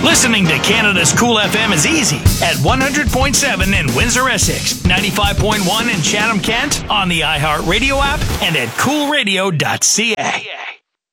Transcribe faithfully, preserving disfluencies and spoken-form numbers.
Listening to Canada's Cool F M is easy at one hundred point seven in Windsor, Essex, ninety-five point one in Chatham, Kent, on the iHeartRadio app, and at cool radio dot c a.